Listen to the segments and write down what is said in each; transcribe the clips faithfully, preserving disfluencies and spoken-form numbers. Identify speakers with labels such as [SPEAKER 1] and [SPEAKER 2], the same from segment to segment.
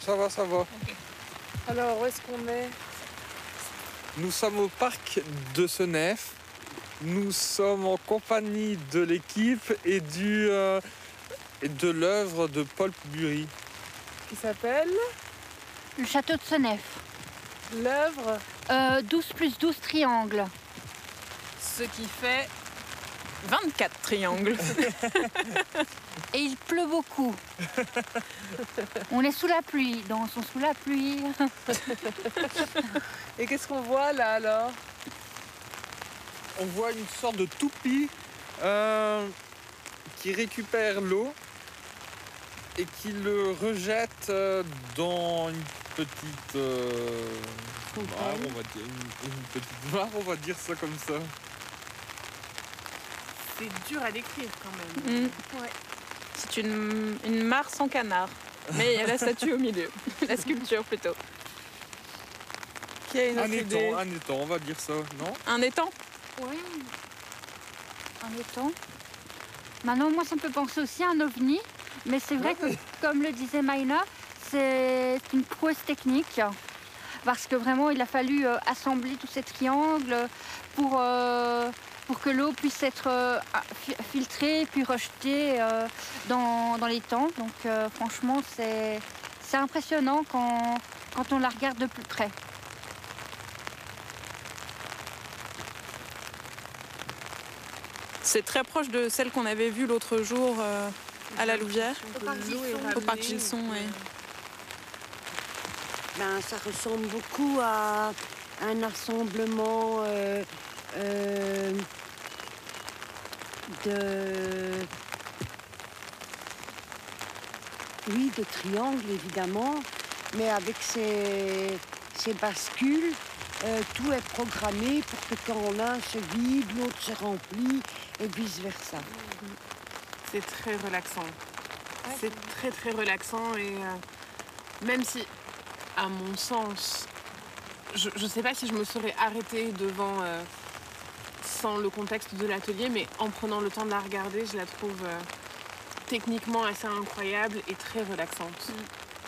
[SPEAKER 1] Ça va, ça va.
[SPEAKER 2] Okay.
[SPEAKER 3] Alors, où est-ce qu'on est?
[SPEAKER 1] Nous sommes au parc de Senef. Nous sommes en compagnie de l'équipe et, du, euh, et de l'œuvre de Paul Bury.
[SPEAKER 3] Qui s'appelle?
[SPEAKER 4] Le château de Senef.
[SPEAKER 3] L'œuvre
[SPEAKER 4] euh, douze plus douze triangles.
[SPEAKER 2] Ce qui fait vingt-quatre triangles.
[SPEAKER 4] Et il pleut beaucoup. On est sous la pluie, dansons sous la pluie.
[SPEAKER 3] Et qu'est-ce qu'on voit là alors?
[SPEAKER 1] On voit une sorte de toupie euh, qui récupère l'eau et qui le rejette euh, dans une petite euh, mare, on va dire, une, une petite mare, on va dire ça comme ça.
[SPEAKER 3] C'est dur à décrire quand même.
[SPEAKER 2] Mmh.
[SPEAKER 3] Ouais.
[SPEAKER 2] C'est une, une mare sans canard. Mais il y a la statue au milieu. La sculpture plutôt.
[SPEAKER 3] Qui a une
[SPEAKER 1] Un
[SPEAKER 3] autre idée?
[SPEAKER 1] étang, un étang, on va dire ça, non?
[SPEAKER 2] Un étang?
[SPEAKER 4] Oui. Un étang. Maintenant, moi, ça me fait penser aussi à un ovni. Mais c'est vrai que, comme le disait Maïna, c'est une prouesse technique. Parce que vraiment, il a fallu euh, assembler tous ces triangles pour, euh, pour que l'eau puisse être euh, filtrée puis rejetée euh, dans, dans l'étang. Donc, euh, franchement, c'est c'est impressionnant quand, quand on la regarde de plus près.
[SPEAKER 2] C'est très proche de celle qu'on avait vue l'autre jour euh, à la Louvière.
[SPEAKER 4] Au parc Gilson.
[SPEAKER 2] Au parc Gilson, oui.
[SPEAKER 5] Ben, ça ressemble beaucoup à un assemblement euh, euh, de... Oui, de triangles, évidemment, mais avec ces, ces bascules, euh, tout est programmé pour que quand l'un se vide, l'autre se remplit, et vice-versa.
[SPEAKER 3] C'est très relaxant. Ouais, c'est très très relaxant et euh, même si, à mon sens, je ne sais pas si je me serais arrêtée devant euh, sans le contexte de l'atelier, mais en prenant le temps de la regarder, je la trouve euh, techniquement assez incroyable et très relaxante. Mm.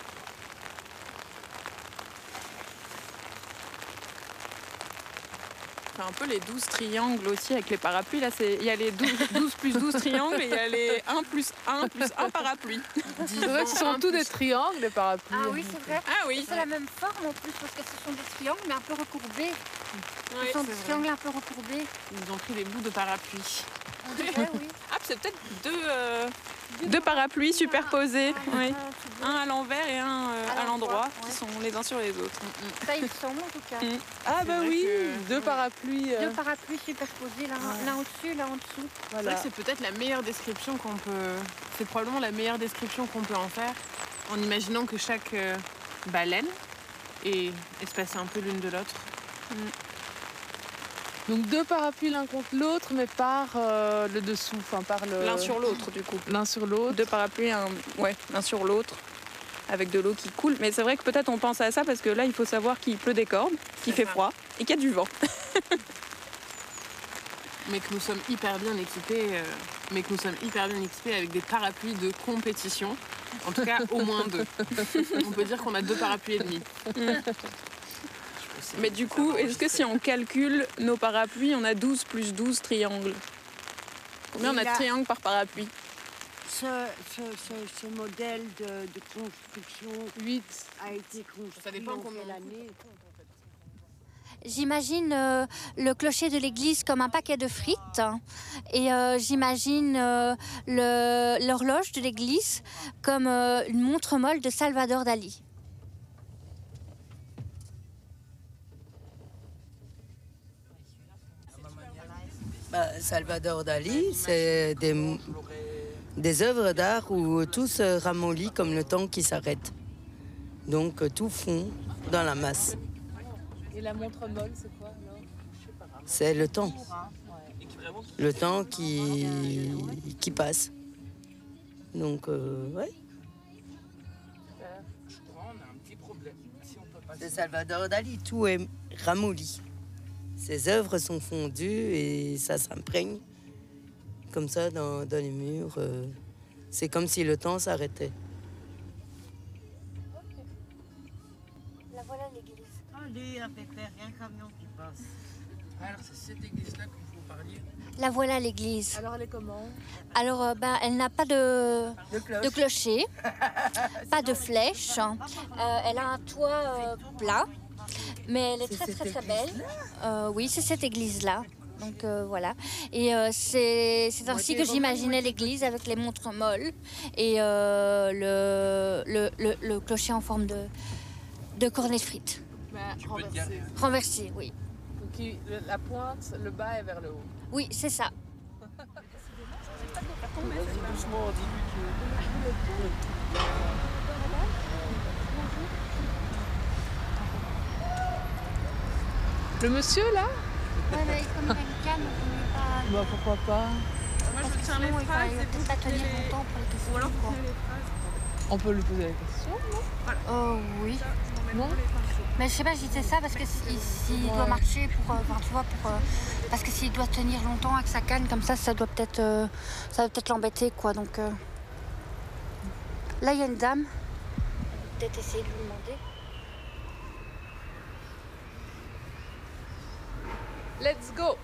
[SPEAKER 2] Un peu les douze triangles aussi avec les parapluies. Là, il y a les douze, douze plus douze triangles et il y a les un plus un plus un parapluie.
[SPEAKER 3] C'est vrai que ce sont tous des triangles, les parapluies.
[SPEAKER 4] Ah oui, c'est vrai.
[SPEAKER 2] Ah oui.
[SPEAKER 4] C'est la même forme en plus parce que ce sont des triangles mais un peu recourbés.
[SPEAKER 2] Oui,
[SPEAKER 4] ce sont des triangles un peu recourbés.
[SPEAKER 3] Ils ont pris des bouts de parapluie.
[SPEAKER 4] On dirait, oui.
[SPEAKER 2] Ah, c'est peut-être deux, euh, deux parapluies superposés.
[SPEAKER 4] Ah,
[SPEAKER 2] oui.
[SPEAKER 4] ah,
[SPEAKER 2] Un à l'envers et un euh, à l'endroit,
[SPEAKER 4] ouais.
[SPEAKER 2] qui sont les uns sur les autres.
[SPEAKER 4] Ça, il me semble en tout cas.
[SPEAKER 2] Mm.
[SPEAKER 3] Ah bah oui,
[SPEAKER 2] que...
[SPEAKER 3] deux parapluies. Euh...
[SPEAKER 4] Deux parapluies superposés, l'un ouais. au-dessus, l'un en dessous.
[SPEAKER 3] Voilà. C'est vrai que c'est peut-être la meilleure description qu'on peut... C'est probablement la meilleure description qu'on peut en faire, en imaginant que chaque euh, baleine est espacée un peu l'une de l'autre. Mm. Donc deux parapluies l'un contre l'autre, mais par euh, le dessous, enfin par le...
[SPEAKER 2] L'un sur l'autre, du coup.
[SPEAKER 3] L'un sur l'autre.
[SPEAKER 2] Deux parapluies, un... ouais, l'un sur l'autre, avec de l'eau qui coule. Mais c'est vrai que peut-être on pense à ça parce que là, il faut savoir qu'il pleut des cordes, qu'il fait froid et qu'il y a du vent.
[SPEAKER 3] Mais que nous sommes hyper bien équipés, euh, mais que nous sommes hyper bien équipés avec des parapluies de compétition. En tout cas, au moins deux. On peut dire qu'on a deux parapluies et demi. Mm.
[SPEAKER 2] Mais du coup, est-ce que si on calcule nos parapluies, on a douze plus douze triangles? Combien on a de triangles par parapluie?
[SPEAKER 5] Ce, ce, ce, ce modèle de, de construction
[SPEAKER 3] huit
[SPEAKER 5] a été construit.
[SPEAKER 3] Ça dépend combien
[SPEAKER 5] d'années.
[SPEAKER 4] J'imagine euh, le clocher de l'église comme un paquet de frites et euh, j'imagine euh, l'horloge de l'église comme euh, une montre molle de Salvador Dali.
[SPEAKER 6] Bah, Salvador Dali, c'est des, des œuvres d'art où tout se ramollit comme le temps qui s'arrête. Donc tout fond dans la masse.
[SPEAKER 3] Et la montre molle, c'est quoi alors?
[SPEAKER 6] C'est le temps. Le temps qui, qui passe. Donc, euh, ouais. C'est Salvador Dali, tout est ramolli. Ses œuvres sont fondues et ça s'imprègne comme ça dans, dans les murs. Euh, c'est comme si le temps s'arrêtait.
[SPEAKER 4] La voilà l'église.
[SPEAKER 5] Allez, un pépère, il y a un camion qui passe.
[SPEAKER 7] Alors c'est cette église-là que vous parliez.
[SPEAKER 4] La voilà l'église.
[SPEAKER 3] Alors, elle est comment?
[SPEAKER 4] Alors, euh, ben, elle n'a pas de,
[SPEAKER 7] De cloche.
[SPEAKER 4] de clocher, pas de flèche. Euh, elle a un toit euh, plat, mais elle est,
[SPEAKER 7] C'est
[SPEAKER 4] très très
[SPEAKER 7] cette
[SPEAKER 4] très belle. Euh, oui, c'est cette église-là. Donc euh, voilà. Et euh, c'est c'est ainsi que j'imaginais l'église avec les montres molles et euh, le, le, le, le clocher en forme de, de cornet de frites.
[SPEAKER 3] Bah,
[SPEAKER 7] Tu peux te garer.
[SPEAKER 3] renversée.
[SPEAKER 4] Renversé, oui.
[SPEAKER 3] Donc, il- le- la pointe, le bas est vers le haut.
[SPEAKER 4] Oui, c'est ça.
[SPEAKER 7] Vas-y doucement, dis-lui
[SPEAKER 3] Le monsieur, là?
[SPEAKER 4] Ouais, mais comme il a une canne, on ne pas.
[SPEAKER 3] Bah, pourquoi pas? Moi,
[SPEAKER 4] Parce que sinon, il va il va peut-être pas tenir longtemps pour les questions. quoi.
[SPEAKER 3] On peut lui poser la question, non?
[SPEAKER 4] Oh oui.
[SPEAKER 3] Non?
[SPEAKER 4] Mais je sais pas, je disais ça parce que s'il s'il doit marcher pour, euh, enfin, tu vois, pour, euh, parce que s'il doit tenir longtemps avec sa canne comme ça, ça doit peut-être, euh, ça doit peut-être l'embêter, quoi. Donc euh, là, il y a une dame. Peut-être essayer de lui demander.
[SPEAKER 3] Let's go!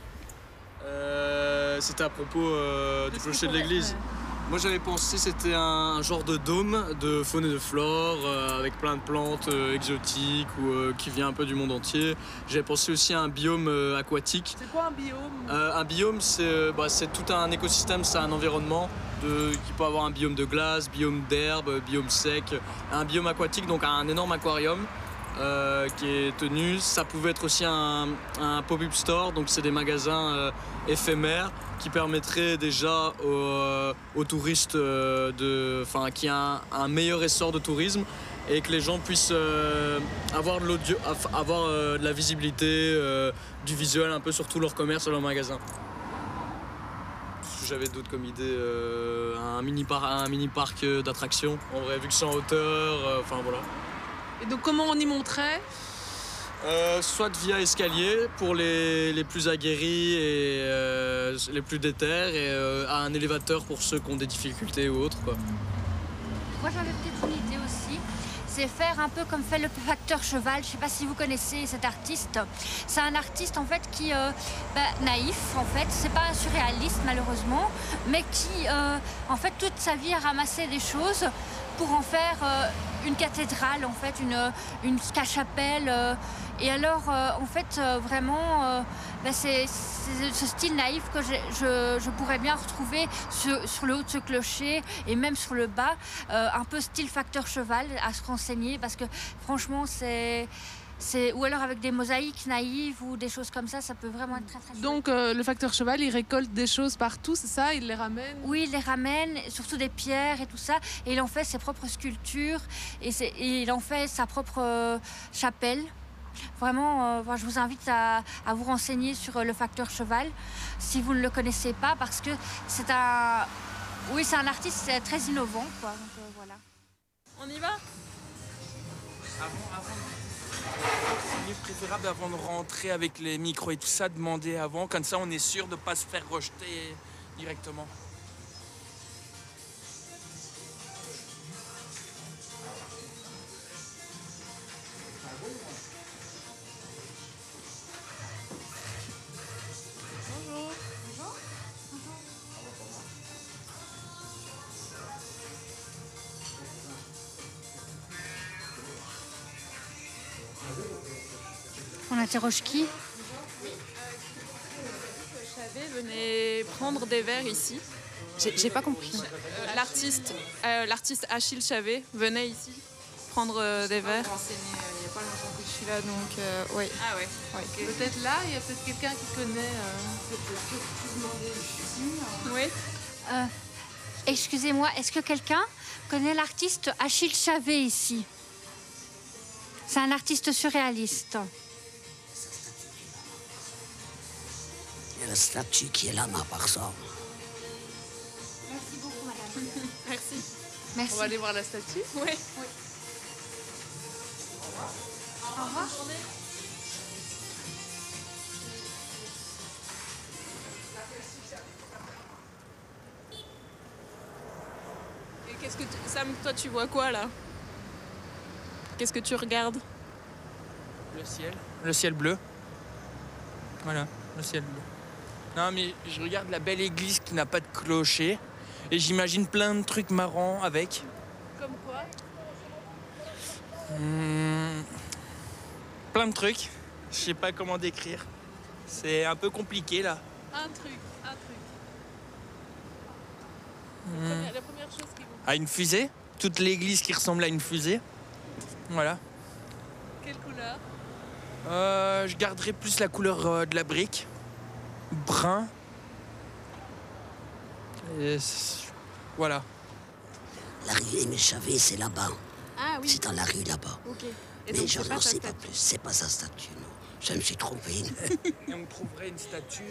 [SPEAKER 8] Euh, c'était à propos euh, du clocher de l'église. Moi j'avais pensé c'était un, un genre de dôme de faune et de flore euh, avec plein de plantes euh, exotiques ou euh, qui vient un peu du monde entier. J'avais pensé aussi à un biome euh, aquatique.
[SPEAKER 3] C'est quoi un biome?
[SPEAKER 8] Euh, un biome c'est euh, bah, c'est tout un écosystème, c'est un environnement de, qui peut avoir un biome de glace, biome d'herbe, biome sec. Un biome aquatique donc un énorme aquarium. Euh, qui est tenu. Ça pouvait être aussi un, un pop-up store, donc c'est des magasins euh, éphémères qui permettraient déjà aux, euh, aux touristes euh, de, enfin, qu'il y ait un, un meilleur essor de tourisme et que les gens puissent euh, avoir de l'audio, avoir euh, de la visibilité, euh, du visuel un peu sur tout leur commerce et leur magasin. J'avais d'autres comme idée, euh, un mini par, un mini parc d'attractions. En vrai, vu que c'est en hauteur, euh, enfin voilà.
[SPEAKER 3] Et donc, comment on y monterait?
[SPEAKER 8] Euh, soit via escalier pour les, les plus aguerris et euh, les plus déter et euh, à un élévateur pour ceux qui ont des difficultés ou autres, quoi.
[SPEAKER 4] Moi, j'avais peut-être une idée aussi. C'est faire un peu comme fait le facteur cheval. Je sais pas si vous connaissez cet artiste. C'est un artiste en fait qui euh, bah, naïf en fait. C'est pas un surréaliste malheureusement, mais qui euh, en fait toute sa vie a ramassé des choses pour en faire euh, une cathédrale en fait, une une chapelle. Euh, et alors euh, en fait euh, vraiment euh, bah, c'est, c'est ce style naïf que je, je, je pourrais bien retrouver sur, sur le haut de ce clocher et même sur le bas, euh, un peu style facteur cheval à se renseigner parce que franchement c'est C'est, ou alors avec des mosaïques naïves ou des choses comme ça, ça peut vraiment être très très chouette.
[SPEAKER 3] Donc, euh, le facteur cheval, il récolte des choses partout, c'est ça? Il les ramène?
[SPEAKER 4] Oui, il les ramène, surtout des pierres et tout ça, et il en fait ses propres sculptures, et, c'est, et il en fait sa propre euh, chapelle. Vraiment, euh, voilà, je vous invite à, à vous renseigner sur euh, le facteur cheval, si vous ne le connaissez pas, parce que c'est un... Oui, c'est un artiste c'est très innovant, quoi. Donc, euh, voilà.
[SPEAKER 2] On y va?
[SPEAKER 7] Avant, avant, il est préférable avant de rentrer avec les micros et tout ça, demander avant, comme ça on est sûr de ne pas se faire rejeter directement.
[SPEAKER 4] On interroge qui?
[SPEAKER 2] Chavet venait prendre des verres ici.
[SPEAKER 3] J'ai, j'ai pas compris.
[SPEAKER 2] Euh, l'artiste, euh, l'artiste Achille Chavet venait ici prendre euh, des verres.
[SPEAKER 9] Il n'y a pas longtemps que je suis là, donc euh, oui.
[SPEAKER 2] Ah ouais.
[SPEAKER 9] Ouais.
[SPEAKER 3] Peut-être là, il y a peut-être quelqu'un qui connaît...
[SPEAKER 2] Oui.
[SPEAKER 4] Euh, excusez-moi, est-ce que quelqu'un connaît l'artiste Achille Chavet ici? C'est un artiste surréaliste.
[SPEAKER 10] Il y a la statue qui est là, mais à part ça.
[SPEAKER 4] Merci beaucoup, madame.
[SPEAKER 2] Merci.
[SPEAKER 4] Merci.
[SPEAKER 3] On va aller voir la statue.
[SPEAKER 2] Oui.
[SPEAKER 4] Au revoir.
[SPEAKER 2] Et qu'est-ce que tu... Sam, toi tu vois quoi là? Qu'est-ce que tu regardes?
[SPEAKER 7] Le ciel. Le ciel bleu. Voilà, le ciel bleu. Non, mais je regarde la belle église qui n'a pas de clocher et j'imagine plein de trucs marrants avec.
[SPEAKER 3] Comme quoi?
[SPEAKER 7] Mmh, plein de trucs. Je sais pas comment décrire. C'est un peu compliqué là.
[SPEAKER 3] Un truc, un truc.
[SPEAKER 7] Mmh.
[SPEAKER 3] La, première, la première chose qui vous...
[SPEAKER 7] À une fusée. Toute l'église qui ressemble à une fusée. Voilà.
[SPEAKER 3] Quelle couleur?
[SPEAKER 7] Euh, je garderai plus la couleur euh, de la brique. Brun. Et voilà.
[SPEAKER 10] La rue Aimé Chavet, c'est là-bas.
[SPEAKER 2] Ah oui.
[SPEAKER 10] C'est dans la rue là-bas.
[SPEAKER 2] Ok. Et
[SPEAKER 10] Mais
[SPEAKER 2] donc,
[SPEAKER 10] je
[SPEAKER 2] c'est pas
[SPEAKER 10] n'en
[SPEAKER 2] sa
[SPEAKER 10] sais pas
[SPEAKER 2] statue.
[SPEAKER 10] plus. C'est pas sa statue, non. Je me suis trompé.
[SPEAKER 7] Et on trouverait une statue,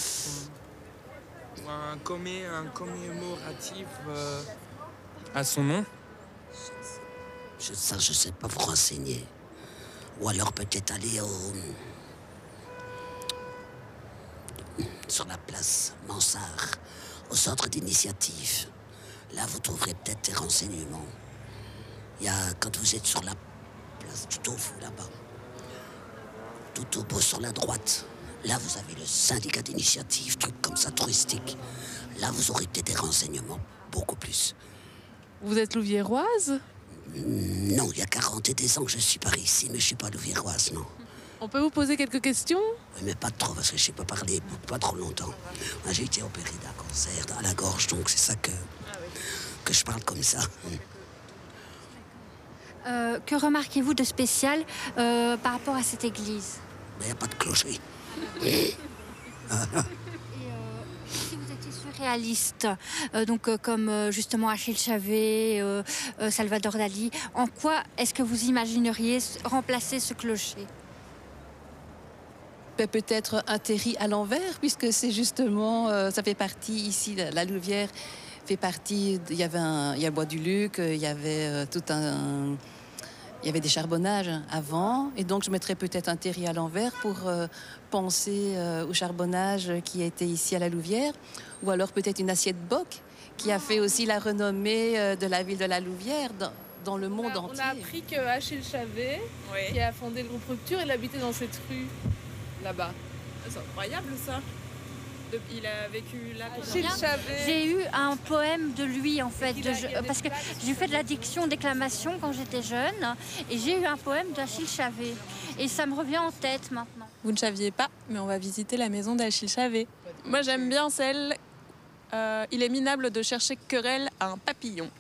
[SPEAKER 7] un, un, commé, un commémoratif euh, à son nom.
[SPEAKER 10] Je, ça, je sais pas vous renseigner. Ou alors peut-être aller au... sur la place Mansart, au centre d'initiative. Là, vous trouverez peut-être des renseignements. Il y a, quand vous êtes sur la place du Tofu, là-bas, tout au bout sur la droite, là, vous avez le syndicat d'initiative, truc comme ça, touristique. Là, vous aurez peut-être des renseignements, beaucoup plus.
[SPEAKER 3] Vous êtes louviéroise?
[SPEAKER 10] Non, il y a quarante et des ans que je suis par ici, mais je suis pas louviéroise, non.
[SPEAKER 3] On peut vous poser quelques questions?
[SPEAKER 10] Oui, mais pas trop, parce que je sais pas parler, pas trop longtemps. Moi, j'ai été opéré d'un cancer à la gorge, donc c'est ça que, que je parle comme ça.
[SPEAKER 4] Euh, que remarquez-vous de spécial euh, par rapport à cette église?
[SPEAKER 10] Il n'y a pas de clocher.
[SPEAKER 4] Et euh, si vous étiez surréaliste, euh, donc euh, comme euh, justement Achille Chavée, euh, euh, Salvador Dali, en quoi est-ce que vous imagineriez remplacer ce clocher?
[SPEAKER 11] Ben, peut-être un terri à l'envers, puisque c'est justement, euh, ça fait partie ici, la, la Louvière fait partie, il y avait un, il y a le bois du Luc, il y avait euh, tout un, il y avait des charbonnages avant, et donc je mettrais peut-être un terri à l'envers pour euh, penser euh, au charbonnage qui était ici à la Louvière, ou alors peut-être une assiette boc qui a fait aussi la renommée euh, de la ville de la Louvière dans, dans le monde
[SPEAKER 3] on a,
[SPEAKER 11] entier.
[SPEAKER 3] On a appris que Achille Chavée,
[SPEAKER 2] Oui.
[SPEAKER 3] qui a fondé le groupe Rupture, il habitait dans cette rue, là-bas.
[SPEAKER 2] C'est incroyable ça. De- il a vécu là pour
[SPEAKER 3] Achille Chavée.
[SPEAKER 4] J'ai eu un poème de lui en fait,
[SPEAKER 3] qu'il
[SPEAKER 4] de-
[SPEAKER 3] a- il y a des
[SPEAKER 4] parce que
[SPEAKER 3] plaques
[SPEAKER 4] j'ai fait de la diction, déclamation quand j'étais jeune, et j'ai eu un poème d'Achille Chavée, et ça me revient en tête maintenant.
[SPEAKER 2] Vous ne saviez pas, mais on va visiter la maison d'Achille Chavée. Moi j'aime bien celle. euh, il est minable de chercher querelle à un papillon.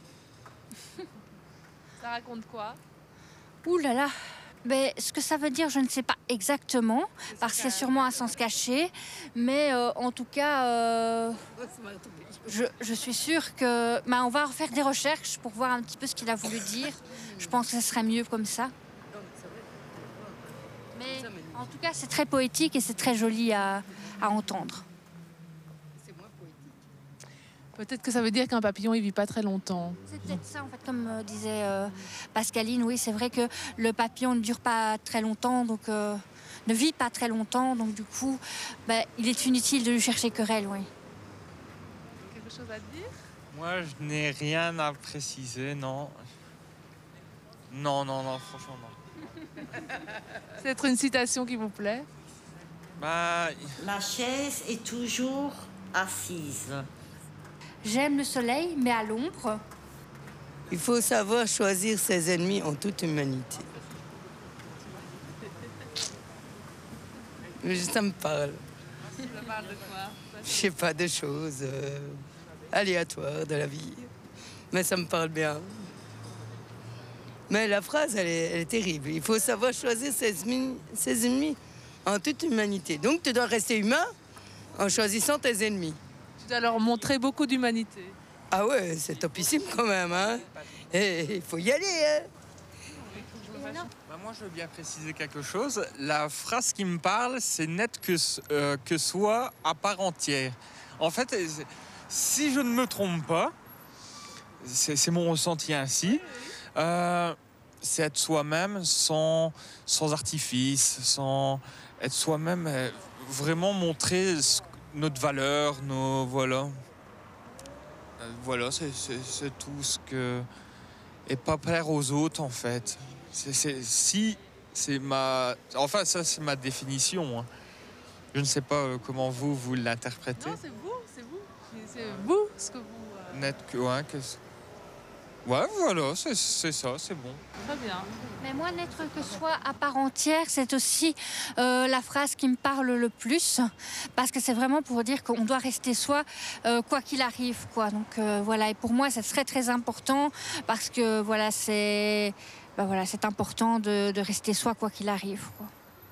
[SPEAKER 3] Ça raconte quoi?
[SPEAKER 4] Ouh là là. Mais ce que ça veut dire, je ne sais pas exactement, parce que c'est sûrement un sens caché. Mais euh, en tout cas, euh, je, je suis sûre que... Ben, on va refaire des recherches pour voir un petit peu ce qu'il a voulu dire. Je pense que ce serait mieux comme ça. Mais en tout cas, c'est très poétique et c'est très joli à, à entendre.
[SPEAKER 3] Peut-être que ça veut dire qu'un papillon, il vit pas très longtemps.
[SPEAKER 4] C'est peut-être ça, en fait, comme euh, disait euh, Pascaline. Oui, c'est vrai que le papillon ne dure pas très longtemps, donc euh, ne vit pas très longtemps. Donc du coup, ben, il est inutile de lui chercher querelle, oui.
[SPEAKER 3] Quelque chose à dire?
[SPEAKER 1] Moi, je n'ai rien à préciser, non. Non, non, non, franchement, non.
[SPEAKER 3] C'est être une citation qui vous plaît?
[SPEAKER 1] Bah,
[SPEAKER 12] La chaise est toujours assise.
[SPEAKER 4] J'aime le soleil, mais à l'ombre.
[SPEAKER 6] Il faut savoir choisir ses ennemis en toute humanité. Ça me parle.
[SPEAKER 3] Ça parle de quoi?
[SPEAKER 6] Je sais pas, de choses euh, aléatoires de la vie. Mais ça me parle bien. Mais la phrase, elle est, elle est terrible. Il faut savoir choisir ses ennemis, ses ennemis en toute humanité. Donc tu dois rester humain en choisissant tes ennemis.
[SPEAKER 3] Tu dois leur montrer beaucoup d'humanité.
[SPEAKER 6] Ah ouais, c'est topissime quand même, hein. Et il faut y aller, hein.
[SPEAKER 1] Bah moi, je veux bien préciser quelque chose. La phrase qui me parle, c'est net que, euh, que soit à part entière. En fait, si je ne me trompe pas, c'est, c'est mon ressenti ainsi, euh, c'est être soi-même sans, sans artifice, sans être soi-même, euh, vraiment montrer notre valeur, nos... Voilà. Euh, voilà, c'est, c'est, c'est tout ce que... Et pas plaire aux autres, en fait. C'est, c'est, si C'est ma... Enfin, ça, c'est ma définition. Hein. Je ne sais pas euh, comment vous, vous l'interprétez.
[SPEAKER 3] Non, c'est vous, c'est vous. C'est vous, ce que vous... Euh...
[SPEAKER 1] Net que... Ouais, que... ouais voilà, c'est, c'est ça, c'est bon.
[SPEAKER 3] Très bien.
[SPEAKER 4] Mais moi, n'être que soi à part entière, c'est aussi euh, la phrase qui me parle le plus. Parce que c'est vraiment pour dire qu'on doit rester soi, euh, quoi qu'il arrive, quoi. Donc euh, voilà, et pour moi, c'est très très important. Parce que voilà, c'est... Ben voilà, c'est important de, de rester soi quoi qu'il arrive, quoi.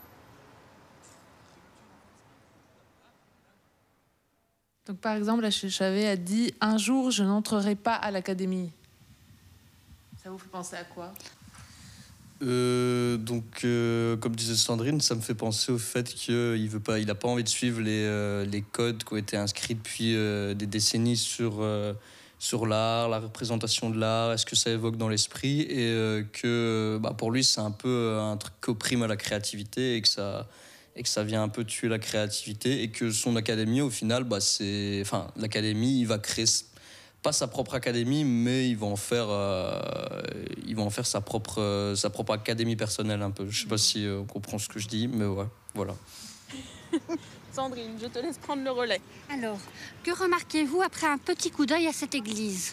[SPEAKER 3] Donc par exemple, Achille Chavet a dit « Un jour, je n'entrerai pas à l'académie ». Ça vous fait penser à quoi?
[SPEAKER 8] euh, Donc, euh, comme disait Sandrine, ça me fait penser au fait qu'il veut pas, il n'a pas envie de suivre les, euh, les codes qui ont été inscrits depuis euh, des décennies sur... Euh, sur l'art, la représentation de l'art, est-ce que ça évoque dans l'esprit, et euh, que bah, pour lui c'est un peu un truc qui opprime à la créativité et que ça, et que ça vient un peu tuer la créativité, et que son académie au final, bah, c'est, enfin l'académie, il va créer pas sa propre académie, mais il va en faire, euh, il va en faire sa propre, euh, sa propre académie personnelle un peu. Je sais pas si euh, on comprend ce que je dis, mais ouais, voilà.
[SPEAKER 2] Sandrine, je te laisse prendre le relais.
[SPEAKER 4] Alors, que remarquez-vous après un petit coup d'œil à cette église?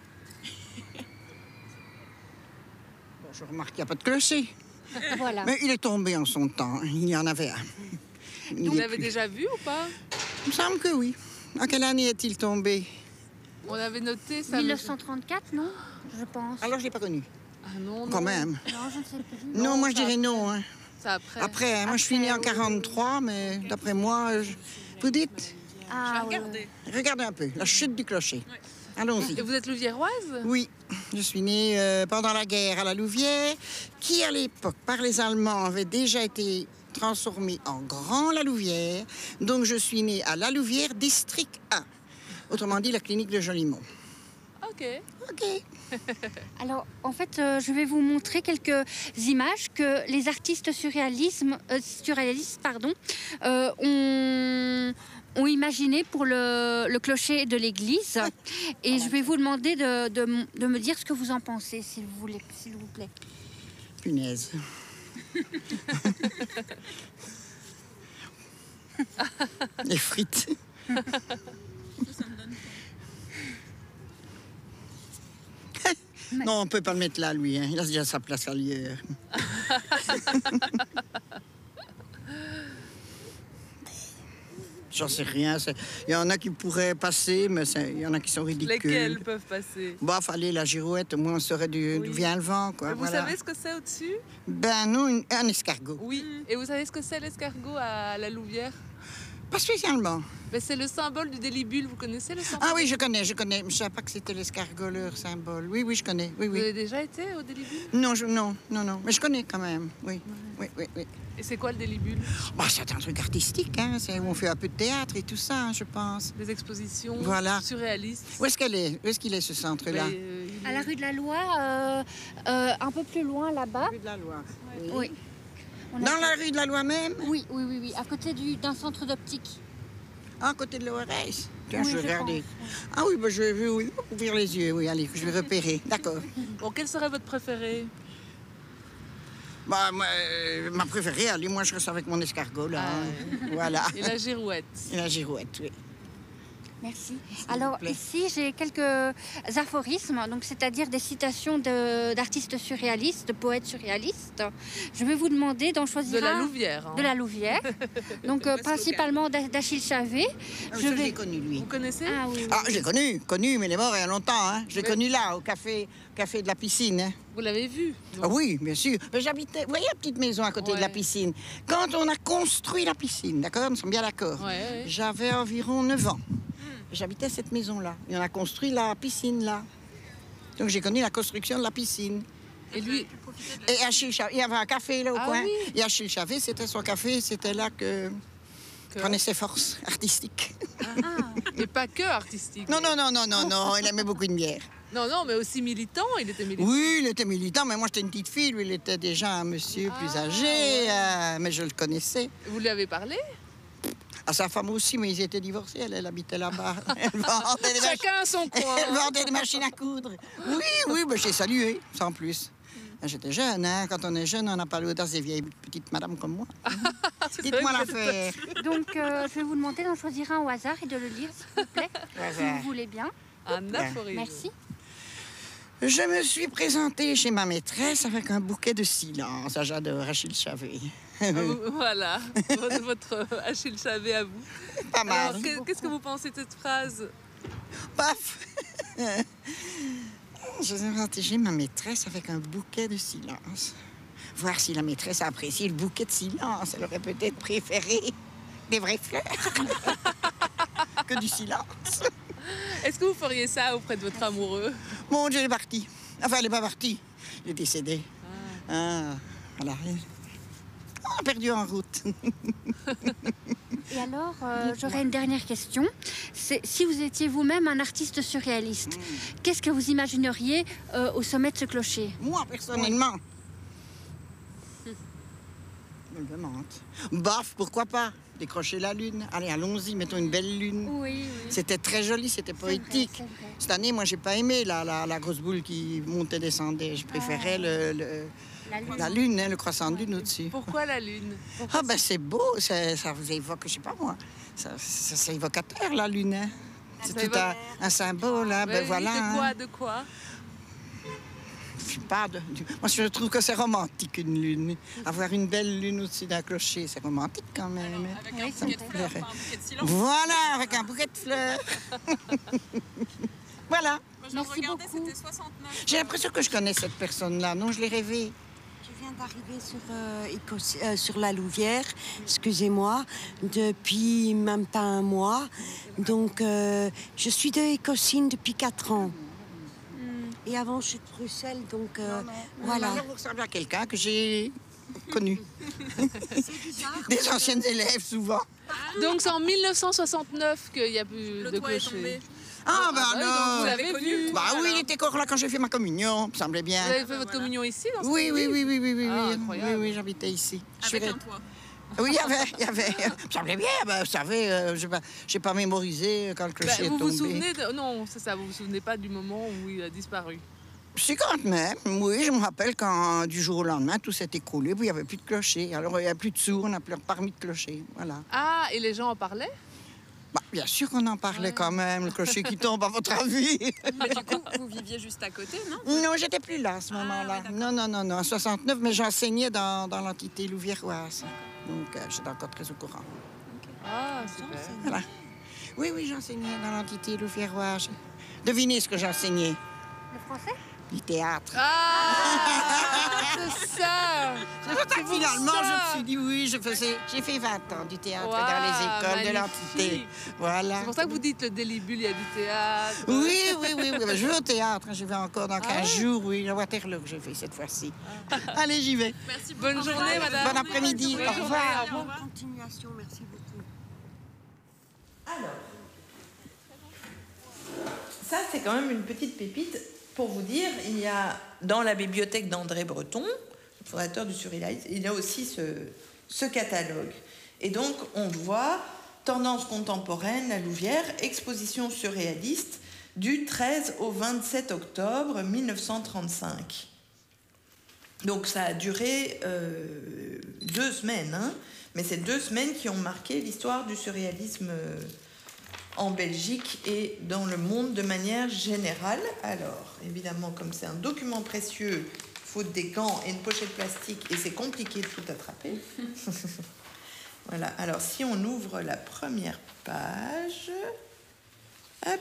[SPEAKER 13] Bon, je remarque qu'il n'y a pas de clocher.
[SPEAKER 4] Voilà.
[SPEAKER 13] Mais il est tombé en son temps. Il y en avait un.
[SPEAKER 3] Vous l'avez déjà vu ou pas?
[SPEAKER 13] Il me semble que oui. En quelle année est-il tombé?
[SPEAKER 3] On avait noté ça.
[SPEAKER 4] mille neuf cent trente-quatre, non? Je pense.
[SPEAKER 13] Alors, je ne l'ai pas connu.
[SPEAKER 3] Ah non, non.
[SPEAKER 13] Quand même.
[SPEAKER 4] Non, je ne sais plus.
[SPEAKER 13] Non,
[SPEAKER 3] Non,
[SPEAKER 13] moi, je
[SPEAKER 3] ça
[SPEAKER 13] dirais
[SPEAKER 3] après.
[SPEAKER 13] non. Hein.
[SPEAKER 3] Ça après.
[SPEAKER 13] Après, hein, moi, je suis née en quarante-trois, mais d'après moi, je... vous dites?
[SPEAKER 4] Ah,
[SPEAKER 2] Je vais regarder.
[SPEAKER 13] Regardez un peu, la chute du clocher.
[SPEAKER 2] Ouais.
[SPEAKER 13] Allons-y.
[SPEAKER 3] Et vous êtes louviéroise?
[SPEAKER 13] Oui, je suis née euh, pendant la guerre à la Louvière, qui à l'époque, par les Allemands, avait déjà été transformée en Grand La Louvière. Donc je suis née à La Louvière, district un. Autrement dit, la clinique de Jolimont.
[SPEAKER 3] Ok.
[SPEAKER 13] Ok.
[SPEAKER 4] Alors, en fait, euh, je vais vous montrer quelques images que les artistes surréalisme, euh, surréalistes pardon, euh, ont, ont imaginées pour le, le clocher de l'église. Et je vais vous demander de, de, de me dire ce que vous en pensez, s'il vous, voulez, s'il vous plaît.
[SPEAKER 13] Punaise. Les frites. Non, on ne peut pas le mettre là, lui. Hein. Il a déjà sa place ailleurs. J'en sais rien. C'est... Il y en a qui pourraient passer, mais c'est... il y en a qui sont ridicules.
[SPEAKER 3] Lesquels peuvent passer?
[SPEAKER 13] Bah, fallait la girouette, au moins on saurait du...
[SPEAKER 3] Oui.
[SPEAKER 13] d'où vient le vent, quoi.
[SPEAKER 3] Et vous
[SPEAKER 13] voilà.
[SPEAKER 3] savez ce que c'est au-dessus?
[SPEAKER 13] Ben non, une... un escargot.
[SPEAKER 3] Oui. Et vous savez ce que c'est l'escargot à la Louvière?
[SPEAKER 13] Pas spécialement.
[SPEAKER 3] Ben, c'est le symbole du délibule. Vous connaissez le symbole?
[SPEAKER 13] Ah oui, je connais, je connais. Je ne savais pas que c'était l'escargot, leur symbole. Oui, oui, je connais. Oui,
[SPEAKER 3] Vous
[SPEAKER 13] oui.
[SPEAKER 3] avez déjà été au délibule?
[SPEAKER 13] Non, je... non, non, non. Mais je connais quand même. Oui, oui, oui, oui.
[SPEAKER 3] Et c'est quoi le délibule?
[SPEAKER 13] Bah, c'est un truc artistique, hein. C'est où on fait un peu de théâtre et tout ça, hein, je pense.
[SPEAKER 3] Des expositions
[SPEAKER 13] Voilà.
[SPEAKER 3] surréalistes.
[SPEAKER 13] Où est-ce qu'elle est? Où est-ce qu'il est, ce centre-là?
[SPEAKER 3] Mais, euh, il
[SPEAKER 4] À la
[SPEAKER 3] est-
[SPEAKER 4] rue de la Loi, euh, euh, un peu plus loin là-bas.
[SPEAKER 13] Rue de la Loi. Oui.
[SPEAKER 4] Oui. On a-
[SPEAKER 13] Dans la rue de la Loi même?
[SPEAKER 4] Oui, oui, oui, oui, à côté du, d'un centre d'optique.
[SPEAKER 13] À côté de l'O R S? Tiens,
[SPEAKER 4] Oui,
[SPEAKER 13] je vais
[SPEAKER 4] je
[SPEAKER 13] regarder.
[SPEAKER 4] pense,
[SPEAKER 13] Ah oui, bah, je vais oui, ouvrir les yeux. Oui, allez, je vais repérer. D'accord.
[SPEAKER 3] Bon, quel serait votre préféré?
[SPEAKER 13] Bah, moi, euh, ma préférée, allez, moi, je reste avec mon escargot, là.
[SPEAKER 3] Ah.
[SPEAKER 13] Voilà.
[SPEAKER 3] Et la girouette?
[SPEAKER 13] Et la girouette, oui.
[SPEAKER 4] Merci.
[SPEAKER 13] vous
[SPEAKER 4] Alors
[SPEAKER 13] plaît.
[SPEAKER 4] ici, j'ai quelques aphorismes, donc c'est-à-dire des citations de- d'artistes surréalistes, de poètes surréalistes. Je vais vous demander d'en choisir
[SPEAKER 3] De la
[SPEAKER 4] un.
[SPEAKER 3] Louvière. hein.
[SPEAKER 4] De la Louvière. Donc euh, principalement d'A- d'Achille Chavet.
[SPEAKER 13] Ah,
[SPEAKER 4] Je
[SPEAKER 13] ça, je
[SPEAKER 4] vais.
[SPEAKER 13] l'ai connu, lui.
[SPEAKER 3] Vous connaissez?
[SPEAKER 4] Ah oui. oui.
[SPEAKER 13] Ah, je l'ai connu, connu, mais il est mort il y a longtemps. Hein. Je l'ai
[SPEAKER 3] Mais-
[SPEAKER 13] connu là, au café, café de la piscine. Hein.
[SPEAKER 3] Vous l'avez vu?
[SPEAKER 13] Ah oui, bien sûr. Mais j'habitais, vous voyez la petite maison à côté de la
[SPEAKER 3] Ouais.
[SPEAKER 13] piscine. Quand on a construit la piscine, d'accord, nous sommes bien d'accord.
[SPEAKER 3] Ouais, ouais.
[SPEAKER 13] J'avais environ neuf ans. J'habitais cette maison-là. Et on a construit la piscine là. Donc j'ai connu la construction de la piscine.
[SPEAKER 3] Et lui?
[SPEAKER 13] Et Achille Chavet, il y avait un café là au
[SPEAKER 3] Ah
[SPEAKER 13] coin.
[SPEAKER 3] oui.
[SPEAKER 13] Et Achille Chavet, c'était son café, c'était là que
[SPEAKER 3] Que-
[SPEAKER 13] prenait ses forces artistiques.
[SPEAKER 3] Mais pas que artistique.
[SPEAKER 13] Non, non, non, non, non, non, il aimait beaucoup une bière.
[SPEAKER 3] Non, non, mais aussi militant. Il était militant.
[SPEAKER 13] Oui, il était militant, mais moi j'étais une petite fille, lui il était déjà un monsieur plus
[SPEAKER 3] Ah,
[SPEAKER 13] âgé,
[SPEAKER 3] ouais.
[SPEAKER 13] euh, mais je le connaissais.
[SPEAKER 3] Vous lui avez parlé?
[SPEAKER 13] À sa femme aussi, mais ils étaient divorcés, elle, elle habitait là-bas. Elle vendait des,
[SPEAKER 3] Chacun à son
[SPEAKER 13] mach-
[SPEAKER 3] coin.
[SPEAKER 13] elle vendait des machines à coudre. Oui, oui, ben, j'ai salué, sans plus. J'étais jeune, hein. Quand on est jeune, on n'a pas l'audace des vieilles petites madames comme moi. Dites-moi l'affaire.
[SPEAKER 4] Donc, euh, je vais vous demander d'en choisir un au hasard et de le lire, s'il vous plaît, si vous voulez bien.
[SPEAKER 2] Un aphorisme.
[SPEAKER 4] Merci.
[SPEAKER 13] Je me suis présentée chez ma maîtresse avec un bouquet de silence. Ah, j'adore Achille Chavet.
[SPEAKER 14] Ah, vous- voilà, votre, votre euh, Achille Chavet à vous.
[SPEAKER 13] Pas mal.
[SPEAKER 14] Alors, qu'est- qu'est-ce que vous pensez de cette phrase?
[SPEAKER 13] Paf. Je me suis présentée chez ma maîtresse avec un bouquet de silence. Voir si la maîtresse a apprécié le bouquet de silence. Elle aurait peut-être préféré des vraies fleurs que du silence.
[SPEAKER 14] Est-ce que vous feriez ça auprès de votre amoureux?
[SPEAKER 13] Mon Dieu, il est parti. Enfin, il n'est pas parti. Il est décédé. Ah, voilà. On a perdu en route.
[SPEAKER 4] Et alors, euh, j'aurais une dernière question. C'est si vous étiez vous-même un artiste surréaliste, qu'est-ce que vous imagineriez euh, au sommet de ce clocher?
[SPEAKER 13] Moi, personnellement. Je me demande. Bof, pourquoi pas? Décrocher la lune. Allez, allons-y, mettons une belle lune.
[SPEAKER 4] Oui, oui.
[SPEAKER 13] C'était très joli, c'était poétique.
[SPEAKER 4] C'est vrai, c'est vrai.
[SPEAKER 13] Cette année, moi, j'ai pas aimé la, la, la grosse boule qui montait, descendait. Je préférais le, le-
[SPEAKER 4] La lune.
[SPEAKER 13] la lune, hein, le croissant de lune au-dessus.
[SPEAKER 14] Pourquoi la lune?
[SPEAKER 13] Ah ben c'est beau, ça, ça vous évoque, je sais pas moi, ça, ça- c'est évocateur la lune. Hein. C'est
[SPEAKER 14] Ça
[SPEAKER 13] tout un, un symbole, hein, ben
[SPEAKER 14] Oui,
[SPEAKER 13] voilà.
[SPEAKER 14] De quoi,
[SPEAKER 13] hein.
[SPEAKER 14] de quoi?
[SPEAKER 13] Je sais pas de- du- moi je trouve que c'est romantique une lune. Avoir une belle lune au-dessus d'un clocher, c'est romantique quand même. hein.
[SPEAKER 2] Avec un
[SPEAKER 13] Ça
[SPEAKER 2] bouquet
[SPEAKER 13] me
[SPEAKER 2] de fleurs,
[SPEAKER 13] plairait.
[SPEAKER 2] pas un bouquet de silence.
[SPEAKER 13] Voilà, avec un bouquet de fleurs. Voilà.
[SPEAKER 2] Moi, je viens de regarder, c'était soixante-neuf.
[SPEAKER 13] J'ai l'impression que je connais cette personne-là. Non, je l'ai rêvée.
[SPEAKER 5] Je viens d'arriver sur, euh, Écosse- euh, sur la Louvière, excusez-moi, depuis même pas un mois. Donc, euh, je suis de Écossine depuis quatre ans. Et avant, je suis de Bruxelles, donc euh, voilà.
[SPEAKER 13] Voilà. Vous ressemblez à quelqu'un que j'ai connu. Des anciennes élèves, souvent.
[SPEAKER 14] Donc c'est en mille neuf cent soixante-neuf qu'il n'y a plus
[SPEAKER 2] Le
[SPEAKER 14] de
[SPEAKER 2] toit est
[SPEAKER 14] clocher.
[SPEAKER 2] tombé.
[SPEAKER 13] Ah, ben
[SPEAKER 14] bah oui, donc
[SPEAKER 13] alors.
[SPEAKER 14] vous l'avez vu.
[SPEAKER 13] Bah oui, il était encore là quand j'ai fait ma communion, me semblait bien.
[SPEAKER 14] Vous avez fait votre communion ici dans cette
[SPEAKER 13] Oui, oui,
[SPEAKER 14] église?
[SPEAKER 13] oui, oui, oui, oui,
[SPEAKER 14] Ah,
[SPEAKER 13] oui,
[SPEAKER 14] incroyable.
[SPEAKER 13] oui, oui, j'habitais ici. Je
[SPEAKER 2] Avec
[SPEAKER 13] suis
[SPEAKER 2] un
[SPEAKER 13] re-
[SPEAKER 2] toit.
[SPEAKER 13] Oui, il y avait, il y avait. Me semblait bien, ben, vous savez, euh, je n'ai pas, j'ai pas mémorisé quand le
[SPEAKER 14] Bah,
[SPEAKER 13] clocher est
[SPEAKER 14] vous
[SPEAKER 13] tombé.
[SPEAKER 14] vous souvenez de... Non, c'est ça, vous vous souvenez pas du moment où il a disparu?
[SPEAKER 13] C'est quand même, oui, je me rappelle quand du jour au lendemain, tout s'est écroulé, puis il n'y avait plus de clocher. Alors il n'y a plus de sourds, on n'a plus pas remis de clocher, voilà.
[SPEAKER 14] Ah, et les gens en parlaient?
[SPEAKER 13] Bah, bien sûr qu'on en parlait quand même, le clocher qui tombe, à votre avis.
[SPEAKER 2] Mais du coup, vous viviez juste à côté, non?
[SPEAKER 13] Non, j'étais plus là à ce moment-là. non, non, non, non, en soixante-neuf, mais j'enseignais dans, dans l'entité louviéroise. Donc, euh, j'étais encore très au courant.
[SPEAKER 14] Ah, super.
[SPEAKER 13] Voilà. Oui, oui, j'enseignais dans l'entité louviéroise. Devinez ce que j'enseignais.
[SPEAKER 4] Le français?
[SPEAKER 13] Du théâtre.
[SPEAKER 14] Ah, c'est ça.
[SPEAKER 13] C'est pour ça que
[SPEAKER 14] pour
[SPEAKER 13] finalement,
[SPEAKER 14] ça.
[SPEAKER 13] je me suis dit oui, je faisais, j'ai fait vingt ans du théâtre
[SPEAKER 14] Wow,
[SPEAKER 13] dans les écoles de
[SPEAKER 14] magnifique.
[SPEAKER 13] l'entité. Voilà.
[SPEAKER 14] C'est pour ça que vous dites le délibule, il y a du théâtre.
[SPEAKER 13] Oui, oui, oui, oui. Je vais au théâtre. J'y vais encore dans quinze
[SPEAKER 14] Ah ouais?
[SPEAKER 13] jours. Oui, à Waterloo que j'ai fait cette fois-ci. Allez, j'y vais.
[SPEAKER 2] Merci beaucoup.
[SPEAKER 14] Bonne journée, madame.
[SPEAKER 13] Bon après-midi.
[SPEAKER 14] Bonne
[SPEAKER 13] Au
[SPEAKER 14] journée,
[SPEAKER 13] revoir.
[SPEAKER 14] au revoir.
[SPEAKER 5] Bonne continuation, merci beaucoup.
[SPEAKER 15] Alors, ça c'est quand même une petite pépite. Pour vous dire, il y a dans la bibliothèque d'André Breton, le fondateur du surréalisme, il y a aussi ce, ce catalogue. Et donc, on voit Tendance contemporaine, la Louvière, exposition surréaliste du treize au vingt-sept octobre mille neuf cent trente-cinq. Donc, ça a duré euh, deux semaines, hein, mais c'est deux semaines qui ont marqué l'histoire du surréalisme euh, en Belgique et dans le monde de manière générale. Alors, évidemment, comme c'est un document précieux, faute des gants et une pochette plastique, et c'est compliqué de tout attraper. Voilà, alors si on ouvre la première page, hop,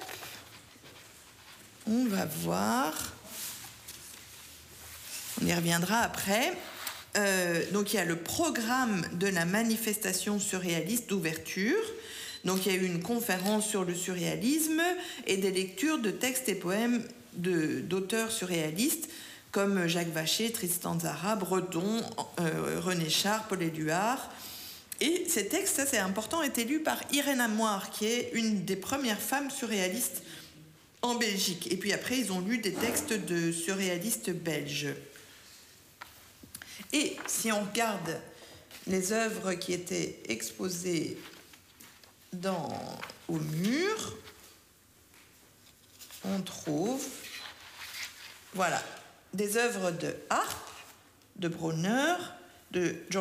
[SPEAKER 15] on va voir, on y reviendra après. Euh, donc il y a le programme de la manifestation surréaliste d'ouverture. Donc il y a eu une conférence sur le surréalisme et des lectures de textes et poèmes de, d'auteurs surréalistes comme Jacques Vacher, Tristan Tzara, Breton, euh, René Char, Paul Éluard. Et ces textes, ça c'est important, étaient lus par Irène Amoir, qui est une des premières femmes surréalistes en Belgique. Et puis après, ils ont lu des textes de surréalistes belges. Et si on regarde les œuvres qui étaient exposées dans, au mur, on trouve, voilà, des œuvres de art de Bronner, de